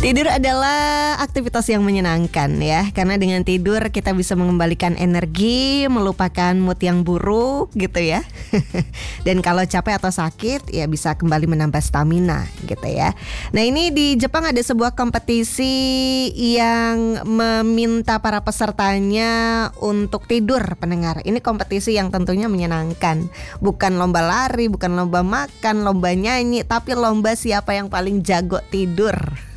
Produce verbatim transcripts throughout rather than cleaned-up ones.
Tidur adalah aktivitas yang menyenangkan ya, karena dengan tidur kita bisa mengembalikan energi, melupakan mood yang buruk gitu ya. Dan kalau capek atau sakit ya bisa kembali menambah stamina gitu ya. Nah, ini di Jepang ada sebuah kompetisi yang meminta para pesertanya untuk tidur, pendengar. Ini kompetisi yang tentunya menyenangkan. Bukan lomba lari, bukan lomba makan, lomba nyanyi, tapi lomba siapa yang paling jago tidur.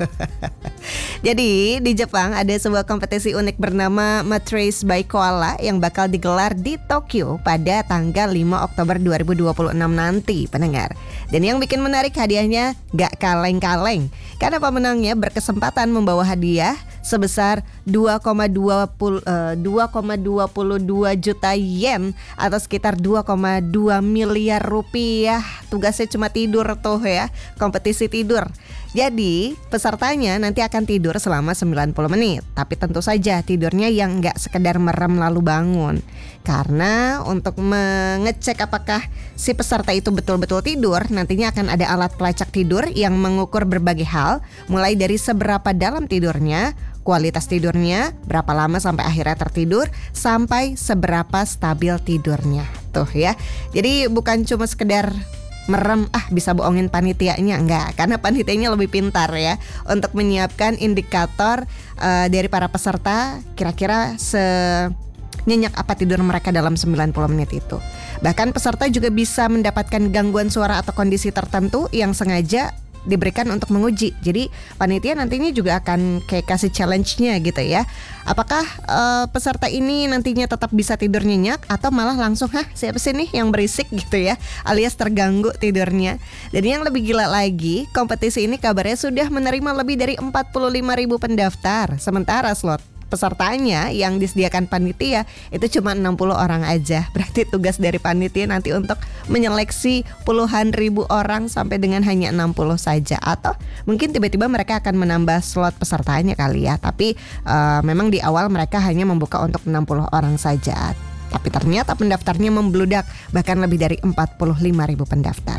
Jadi di Jepang ada sebuah kompetisi unik bernama Matrace by Koala yang bakal digelar di Tokyo pada tanggal lima Oktober dua ribu dua puluh enam nanti, pendengar. Dan yang bikin menarik, hadiahnya gak kaleng-kaleng, karena pemenangnya berkesempatan membawa hadiah sebesar dua koma dua puluh dua juta yen atau sekitar dua koma dua miliar rupiah. Tugasnya cuma tidur tuh ya, kompetisi tidur. Jadi pesertanya nanti akan tidur selama sembilan puluh menit. Tapi tentu saja tidurnya yang gak sekedar merem lalu bangun. Karena untuk mengecek apakah si peserta itu betul-betul tidur, nantinya akan ada alat pelacak tidur yang mengukur berbagai hal, mulai dari seberapa dalam tidurnya, kualitas tidurnya, berapa lama sampai akhirnya tertidur, sampai seberapa stabil tidurnya. Tuh ya. Jadi bukan cuma sekedar merem, ah bisa bohongin panitianya, enggak, karena panitianya lebih pintar ya untuk menyiapkan indikator uh, dari para peserta kira-kira senyenyak apa tidur mereka dalam sembilan puluh menit itu. Bahkan peserta juga bisa mendapatkan gangguan suara atau kondisi tertentu yang sengaja diberikan untuk menguji. Jadi panitia nantinya juga akan kayak kasih challenge-nya gitu ya. Apakah uh, peserta ini nantinya tetap bisa tidur nyenyak atau malah langsung hah siapa sih nih yang berisik gitu ya, alias terganggu tidurnya. Dan yang lebih gila lagi, kompetisi ini kabarnya sudah menerima lebih dari empat puluh lima ribu pendaftar. Sementara slot pesertanya yang disediakan panitia itu cuma enam puluh orang aja. Berarti tugas dari panitia nanti untuk menyeleksi puluhan ribu orang sampai dengan hanya enam puluh saja. Atau mungkin tiba-tiba mereka akan menambah slot pesertanya kali ya. Tapi uh, memang di awal mereka hanya membuka untuk enam puluh orang saja. Tapi ternyata pendaftarnya membludak, bahkan lebih dari empat puluh lima ribu pendaftar.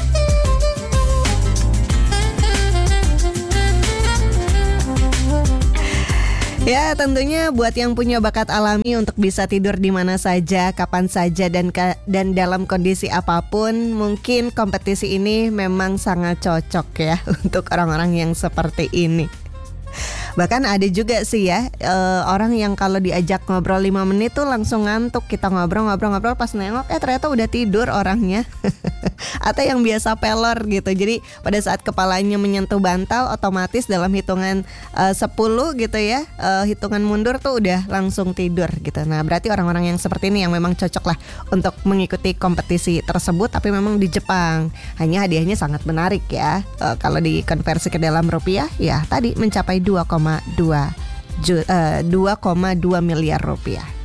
Ya, tentunya buat yang punya bakat alami untuk bisa tidur di mana saja, kapan saja, dan ka- dan dalam kondisi apapun, mungkin kompetisi ini memang sangat cocok ya untuk orang-orang yang seperti ini. Bahkan ada juga sih ya uh, orang yang kalau diajak ngobrol lima menit tuh langsung ngantuk. Kita ngobrol-ngobrol-ngobrol pas nengok eh ternyata udah tidur orangnya. Atau yang biasa pelor gitu. Jadi pada saat kepalanya menyentuh bantal, otomatis dalam hitungan uh, sepuluh gitu ya, uh, hitungan mundur tuh udah langsung tidur gitu. Nah, berarti orang-orang yang seperti ini yang memang cocok lah untuk mengikuti kompetisi tersebut. Tapi memang di Jepang hanya hadiahnya sangat menarik ya. uh, Kalau dikonversi ke dalam rupiah ya tadi mencapai dua koma dua miliar rupiah.